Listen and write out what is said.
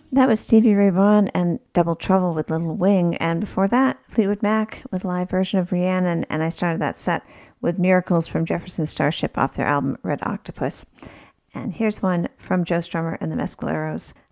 That was Stevie Ray Vaughan and Double Trouble with Little Wing, and before that, Fleetwood Mac with a live version of Rhiannon, and I started that set with Miracles from Jefferson Starship off their album Red Octopus. And here's one from Joe Strummer and the Mescaleros,